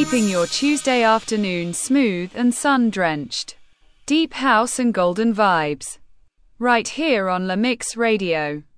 keeping your Tuesday afternoon smooth and sun-drenched. Deep house and golden vibes. Right here on La Mix Radio.